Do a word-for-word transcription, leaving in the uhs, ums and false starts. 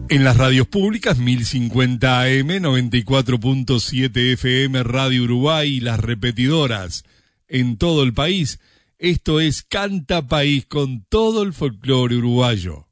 En las radios públicas, mil cincuenta A M, noventa y cuatro punto siete F M, Radio Uruguay y las repetidoras en todo el país. Esto es Canta País con todo el folclore uruguayo.